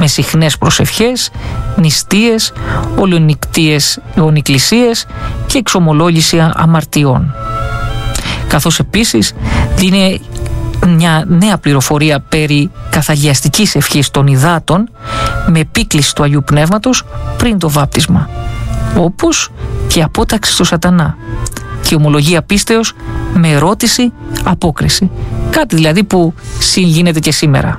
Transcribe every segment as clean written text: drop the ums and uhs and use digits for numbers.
με συχνές προσευχές, νηστείες, ολονικτείες αιωνικλησίες και εξομολόγηση αμαρτιών. Καθώς επίσης δίνει μια νέα πληροφορία περί καθαγιαστικής ευχής των υδάτων με επίκληση του Αγίου Πνεύματος πριν το βάπτισμα, όπως και απόταξη στο σατανά και ομολογία πίστεως με ερώτηση-απόκριση, κάτι δηλαδή που γίνεται και σήμερα.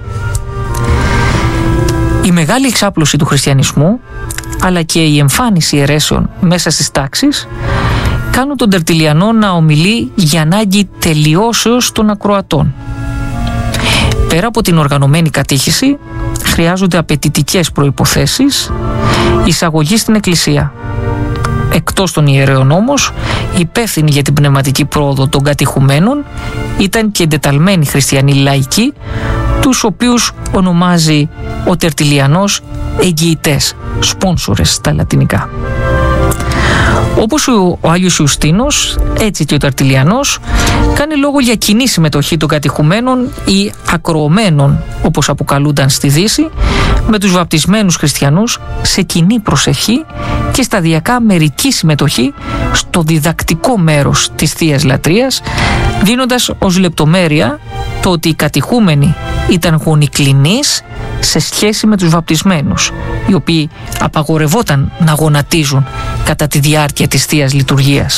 Η μεγάλη εξάπλωση του χριστιανισμού αλλά και η εμφάνιση αιρέσεων μέσα στις τάξεις κάνουν τον Τερτιλιανό να ομιλεί για ανάγκη τελειώσεως των ακροατών. Πέρα από την οργανωμένη κατήχηση, χρειάζονται απαιτητικές προϋποθέσεις εισαγωγή στην Εκκλησία. Εκτός των ιερέων όμως, υπεύθυνοι για την πνευματική πρόοδο των κατηχουμένων ήταν και εντεταλμένοι χριστιανοί λαϊκοί, τους οποίους ονομάζει ο Τερτιλιανός εγγυητές, σπόνσορες στα λατινικά. Όπως ο Άγιος Ιουστίνος, έτσι και ο Τερτιλιανός κάνει λόγο για κοινή συμμετοχή των κατηχουμένων ή ακροωμένων, όπως αποκαλούνταν στη Δύση, με τους βαπτισμένους χριστιανούς σε κοινή προσευχή και σταδιακά μερική συμμετοχή στο διδακτικό μέρος της Θείας Λατρείας, δίνοντας ως λεπτομέρεια το ότι οι κατηχούμενοι ήταν γονικλινείς σε σχέση με τους βαπτισμένους, οι οποίοι απαγορευόταν να γονατίζουν κατά τη διάρκεια της Θείας Λειτουργίας.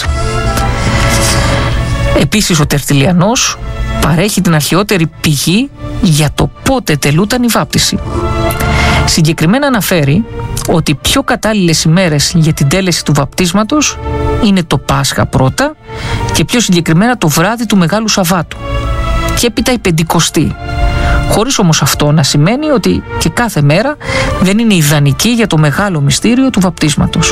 Επίσης ο Τερτιλιανός παρέχει την αρχαιότερη πηγή για το πότε τελούταν η βάπτιση. Συγκεκριμένα αναφέρει ότι οι πιο κατάλληλες ημέρες για την τέλεση του βαπτίσματος είναι το Πάσχα πρώτα και πιο συγκεκριμένα το βράδυ του Μεγάλου Σαββάτου και έπειτα η Πεντηκοστή, χωρίς όμως αυτό να σημαίνει ότι και κάθε μέρα δεν είναι ιδανική για το μεγάλο μυστήριο του βαπτίσματος.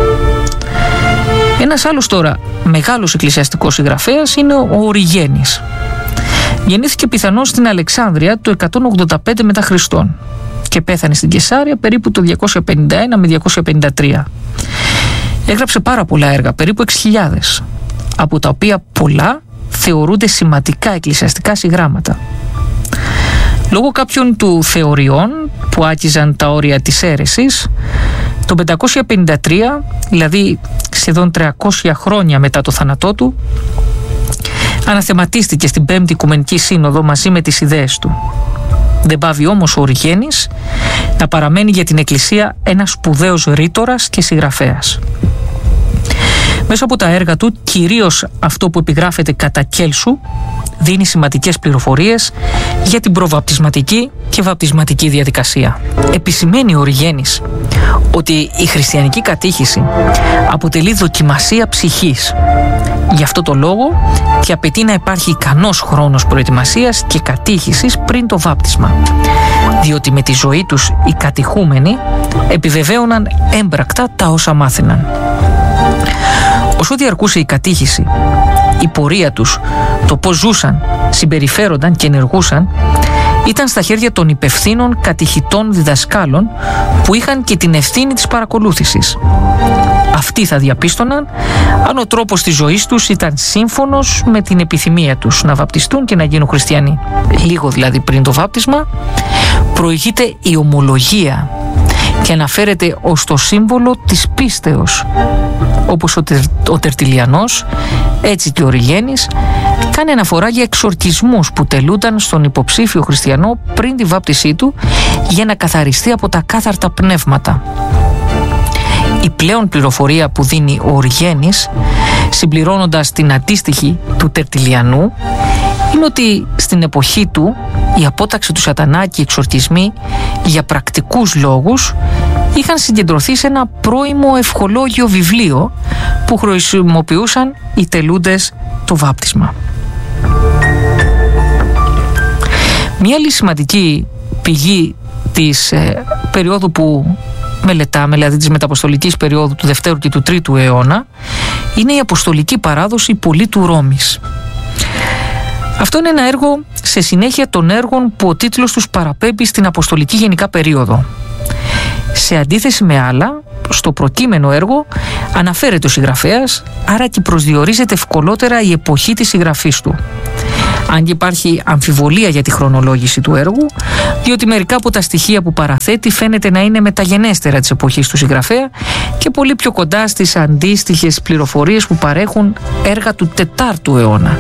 Ένας άλλος τώρα μεγάλος εκκλησιαστικός συγγραφέας είναι ο Οριγένης. Γεννήθηκε πιθανώς στην Αλεξάνδρεια το 185 μετά Χριστόν και πέθανε στην Κεσάρια περίπου το 251 με 253. Έγραψε πάρα πολλά έργα, περίπου 6.000, από τα οποία πολλά θεωρούνται σημαντικά εκκλησιαστικά συγγράμματα. Λόγω κάποιων του θεωριών που άκυζαν τα όρια της αίρεσης, το 553, δηλαδή σχεδόν 300 χρόνια μετά το θάνατό του, αναθεματίστηκε στην 5η Οικουμενική Σύνοδο μαζί με τις ιδέες του. Δεν πάβει όμως ο Οριγένης να παραμένει για την Εκκλησία ένας σπουδαίος ρήτορας και συγγραφέας. Μέσα από τα έργα του, κυρίως αυτό που επιγράφεται κατά Κέλσου, δίνει σημαντικές πληροφορίες για την προβαπτισματική και βαπτισματική διαδικασία. Επισημαίνει ο Οριγένης ότι η χριστιανική κατήχηση αποτελεί δοκιμασία ψυχής. Γι' αυτό το λόγο και απαιτεί να υπάρχει ικανός χρόνος προετοιμασίας και κατήχησης πριν το βάπτισμα, διότι με τη ζωή τους οι κατηχούμενοι επιβεβαίωναν έμπρακτα τα όσα μάθαιναν. Όσο διαρκούσε η κατήχηση, η πορεία τους, το πώς ζούσαν, συμπεριφέρονταν και ενεργούσαν, ήταν στα χέρια των υπευθύνων κατηχητών διδασκάλων που είχαν και την ευθύνη της παρακολούθησης. Αυτοί θα διαπίστωναν αν ο τρόπος της ζωής τους ήταν σύμφωνος με την επιθυμία τους να βαπτιστούν και να γίνουν χριστιανοί. Λίγο δηλαδή πριν το βάπτισμα προηγείται η ομολογία και αναφέρεται ως το σύμβολο της πίστεως. Όπως ο Τερτιλιανός, έτσι και ο Οριγένης, κάνει αναφορά για εξορκισμούς που τελούνταν στον υποψήφιο χριστιανό πριν τη βάπτισή του για να καθαριστεί από τα κάθαρτα πνεύματα. Η πλέον πληροφορία που δίνει ο Οριγένης, συμπληρώνοντας την αντίστοιχη του Τερτιλιανού, είναι ότι στην εποχή του η απόταξη του σατανά και οι εξορκισμοί για πρακτικούς λόγους είχαν συγκεντρωθεί σε ένα πρώιμο ευχολόγιο βιβλίο που χρησιμοποιούσαν οι τελούντες το βάπτισμα. Μια άλλη σημαντική πηγή της περίοδου που μελετάμε, δηλαδή της μεταποστολικής περίοδου του 2ου και του 3ου αιώνα, είναι η αποστολική παράδοση Πολίτου Ρώμης. Αυτό είναι ένα έργο σε συνέχεια των έργων που ο τίτλος τους παραπέμπει στην αποστολική γενικά περίοδο. Σε αντίθεση με άλλα, στο προκείμενο έργο αναφέρεται ο συγγραφέας, άρα και προσδιορίζεται ευκολότερα η εποχή της συγγραφής του. αν και υπάρχει αμφιβολία για τη χρονολόγηση του έργου, διότι μερικά από τα στοιχεία που παραθέτει φαίνεται να είναι μεταγενέστερα της εποχής του συγγραφέα και πολύ πιο κοντά στις αντίστοιχες πληροφορίες που παρέχουν έργα του 4ου αιώνα.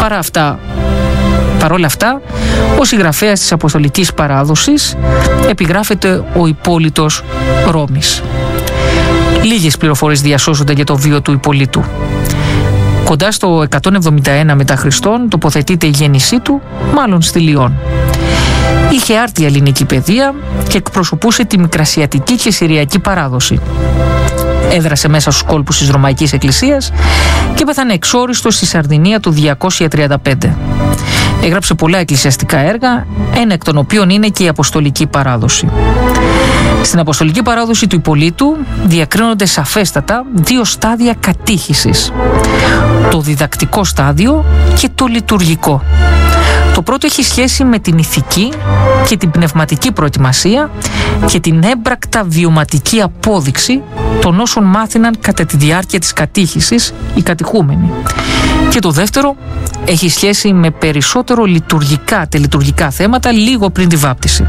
Παρ' όλα αυτά, ο συγγραφέας της Αποστολικής Παράδοσης επιγράφεται ο Υπόλιτος Ρώμης. Λίγες πληροφορίες διασώζονται για το βίο του Υπολίτου. Κοντά στο 171 μετά Χριστόν τοποθετείται η γέννησή του, μάλλον στη Λιών. Είχε άρτια ελληνική παιδεία και εκπροσωπούσε τη μικρασιατική και συριακή παράδοση. Έδρασε μέσα στους κόλπους της Ρωμαϊκής Εκκλησίας και πέθανε εξόριστος στη Σαρδινία του 235. Έγραψε πολλά εκκλησιαστικά έργα, ένα εκ των οποίων είναι και η Αποστολική Παράδοση. Στην Αποστολική Παράδοση του Υπολίτου διακρίνονται σαφέστατα δύο στάδια κατήχησης. Το διδακτικό στάδιο και το λειτουργικό. Το πρώτο έχει σχέση με την ηθική και την πνευματική προετοιμασία και την έμπρακτα βιωματική απόδειξη των όσων μάθαιναν κατά τη διάρκεια της κατήχησης οι κατηχούμενοι. Και το δεύτερο έχει σχέση με περισσότερο τελειτουργικά θέματα λίγο πριν τη βάπτιση.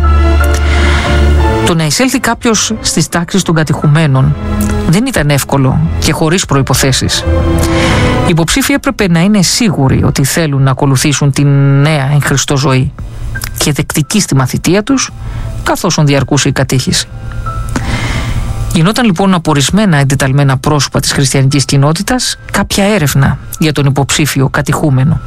Το να εισέλθει κάποιος στις τάξεις των κατηχουμένων δεν ήταν εύκολο και χωρίς προϋποθέσεις. Οι υποψήφοι έπρεπε να είναι σίγουροι ότι θέλουν να ακολουθήσουν την νέα εν Χριστώ ζωή και δεκτικοί στη μαθητεία τους καθώς διαρκούσε η κατήχηση. Γινόταν λοιπόν από ορισμένα εντεταλμένα πρόσωπα της χριστιανικής κοινότητας κάποια έρευνα για τον υποψήφιο κατηχούμενο.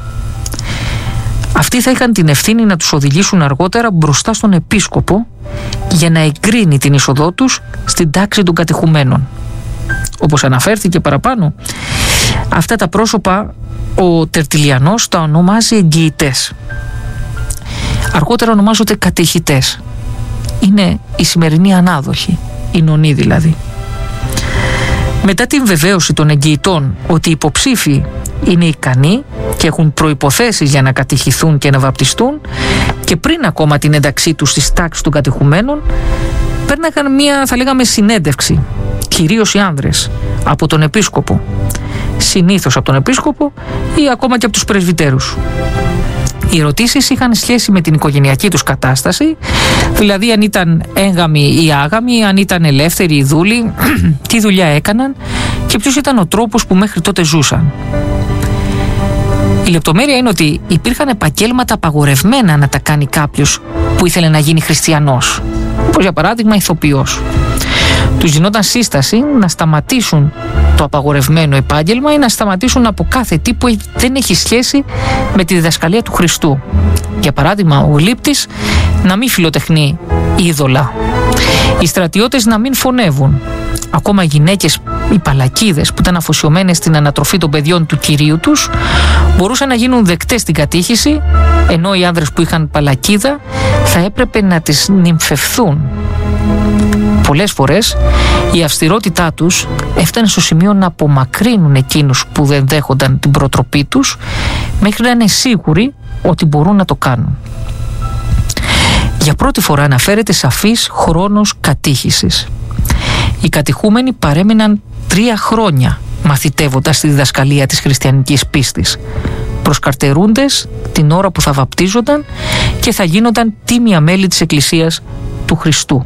Αυτοί θα είχαν την ευθύνη να τους οδηγήσουν αργότερα μπροστά στον επίσκοπο για να εγκρίνει την είσοδό τους στην τάξη των κατηχουμένων. Όπως αναφέρθηκε παραπάνω, αυτά τα πρόσωπα ο Τερτιλιανός τα ονομάζει εγγυητές. Αργότερα ονομάζονται κατηχητές. Είναι η σημερινή ανάδοχη, οι νονοί δηλαδή. Μετά την βεβαίωση των εγγυητών ότι οι υποψήφοι είναι ικανοί και έχουν προϋποθέσεις για να κατηχηθούν και να βαπτιστούν, και πριν ακόμα την ένταξή τους στις τάξεις των κατηχουμένων, πέρναγαν μία, θα λέγαμε, συνέντευξη, κυρίως οι άνδρες, από τον επίσκοπο, συνήθως από τον επίσκοπο ή ακόμα και από τους πρεσβυτέρους. Οι ερωτήσεις είχαν σχέση με την οικογενειακή τους κατάσταση, δηλαδή αν ήταν έγγαμοι ή άγαμοι, αν ήταν ελεύθεροι ή δούλοι, τι δουλειά έκαναν και ποιος ήταν ο τρόπος που μέχρι τότε ζούσαν. Η λεπτομέρεια είναι ότι υπήρχαν επαγγέλματα απαγορευμένα να τα κάνει κάποιος που ήθελε να γίνει χριστιανός, όπως για παράδειγμα ηθοποιός. Τους γινόταν σύσταση να σταματήσουν το απαγορευμένο επάγγελμα ή να σταματήσουν από κάθε τι που δεν έχει σχέση με τη διδασκαλία του Χριστού. Για παράδειγμα, ο γλύπτης να μην φιλοτεχνεί είδωλα, οι στρατιώτες να μην φωνεύουν, ακόμα οι γυναίκες, οι παλακίδες που ήταν αφοσιωμένες στην ανατροφή των παιδιών του κυρίου τους μπορούσαν να γίνουν δεκτές στην κατήχηση, ενώ οι άνδρες που είχαν παλακίδα θα έπρεπε να τις νυμφευθούν. Πολλές φορές η αυστηρότητά τους έφτανε στο σημείο να απομακρύνουν εκείνους που δεν δέχονταν την προτροπή τους, μέχρι να είναι σίγουροι ότι μπορούν να το κάνουν. Για πρώτη φορά αναφέρεται σαφής χρόνος κατήχησης. Οι κατηχούμενοι παρέμειναν 3 χρόνια μαθητεύοντας τη διδασκαλία της χριστιανικής πίστης, προσκαρτερούντες την ώρα που θα βαπτίζονταν και θα γίνονταν τίμια μέλη της Εκκλησίας του Χριστού.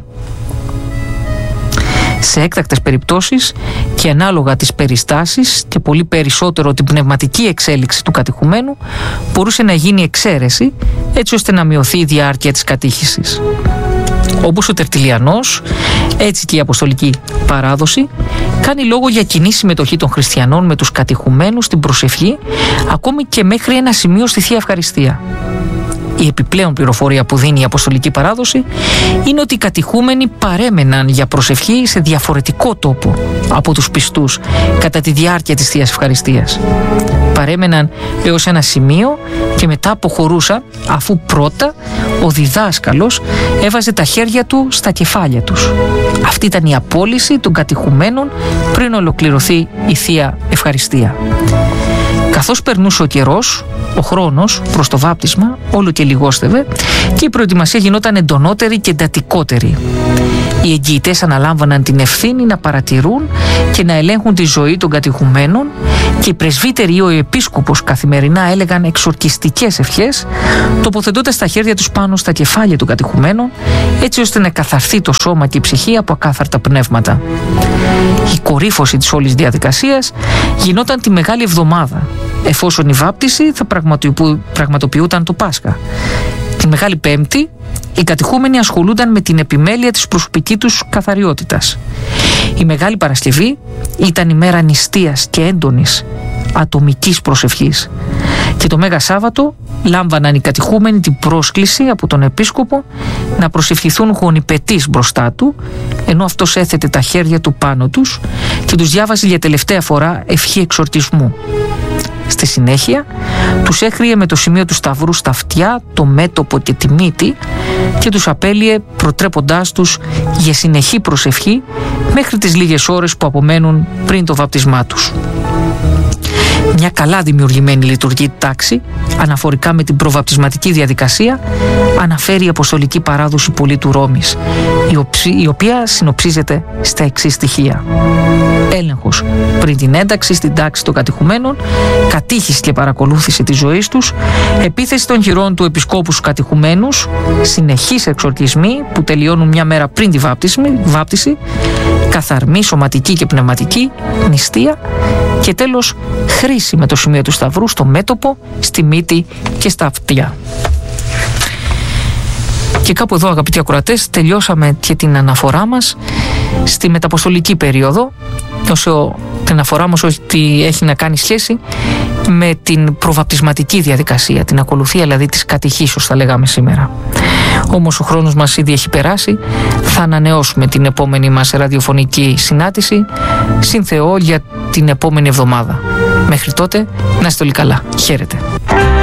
Σε έκτακτες περιπτώσεις και ανάλογα τις περιστάσεις και πολύ περισσότερο την πνευματική εξέλιξη του κατηχουμένου μπορούσε να γίνει εξαίρεση, έτσι ώστε να μειωθεί η διάρκεια της κατήχησης. Όπως ο Τερτιλιανός, έτσι και η Αποστολική Παράδοση κάνει λόγο για κοινή συμμετοχή των χριστιανών με τους κατηχουμένους στην προσευχή, ακόμη και μέχρι ένα σημείο στη Θεία Ευχαριστία. Η επιπλέον πληροφορία που δίνει η Αποστολική Παράδοση είναι ότι οι κατηχούμενοι παρέμεναν για προσευχή σε διαφορετικό τόπο από τους πιστούς κατά τη διάρκεια της Θείας Ευχαριστίας. Παρέμεναν έως ένα σημείο και μετά αποχωρούσαν, αφού πρώτα ο διδάσκαλος έβαζε τα χέρια του στα κεφάλια τους. Αυτή ήταν η απόλυση των κατηχουμένων πριν ολοκληρωθεί η Θεία Ευχαριστία. Καθώς περνούσε ο καιρός, ο χρόνος προς το βάπτισμα όλο και λιγόστευε και η προετοιμασία γινόταν εντονότερη και εντατικότερη. Οι εγγυητές αναλάμβαναν την ευθύνη να παρατηρούν και να ελέγχουν τη ζωή των κατηχουμένων και οι πρεσβύτεροι ή ο επίσκοπος καθημερινά έλεγαν εξορκιστικές ευχές, τοποθετώντας τα χέρια τους πάνω στα κεφάλια των κατηχουμένων, έτσι ώστε να καθαρθεί το σώμα και η ψυχή από ακάθαρτα πνεύματα. Η κορύφωση της όλης διαδικασίας γινόταν τη Μεγάλη Εβδομάδα, εφόσον η βάπτιση θα πραγματοποιούταν το Πάσχα. Τη Μεγάλη Πέμπτη οι κατηχούμενοι ασχολούνταν με την επιμέλεια της προσωπικής τους καθαριότητας. Η Μεγάλη Παρασκευή ήταν η μέρα νηστείας και έντονης ατομικής προσευχής. Και το Μέγα Σάββατο λάμβαναν οι κατηχούμενοι την πρόσκληση από τον επίσκοπο να προσευχηθούν γονιπετής μπροστά του, ενώ αυτός έθετε τα χέρια του πάνω τους και τους διάβαζε για τελευταία φορά ευχή εξορκισμού. Στη συνέχεια τους έκριε με το σημείο του σταυρού στα αυτιά, το μέτωπο και τη μύτη και τους απέλυε προτρέποντάς τους για συνεχή προσευχή μέχρι τις λίγες ώρες που απομένουν πριν το βαπτισμά τους. Μια καλά δημιουργημένη λειτουργική τάξη αναφορικά με την προβαπτισματική διαδικασία αναφέρει η Αποστολική Παράδοση Πολίτου Ρώμης, η οποία συνοψίζεται στα εξής στοιχεία: έλεγχος πριν την ένταξη στην τάξη των κατηχουμένων, κατήχηση και παρακολούθηση της ζωής τους, επίθεση των χειρών του επισκόπου στους κατηχουμένους, συνεχείς εξορκισμοί που τελειώνουν μια μέρα πριν τη βάπτιση, καθαρμή σωματική και πνευματική, νηστεία και τέλος χρήση με το σημείο του σταυρού στο μέτωπο, στη μύτη και στα αυτιά. Και κάπου εδώ, αγαπητοί ακροατές, τελειώσαμε και την αναφορά μας στη μεταποστολική περίοδο, όσο την αναφορά μας ότι έχει να κάνει σχέση με την προβαπτισματική διαδικασία, την ακολουθία δηλαδή της κατηχήσεως θα λέγαμε σήμερα. Όμως ο χρόνος μας ήδη έχει περάσει, θα ανανεώσουμε την επόμενη μας ραδιοφωνική συνάντηση, συν Θεό, για την επόμενη εβδομάδα. Μέχρι τότε, να είστε όλοι καλά. Χαίρετε.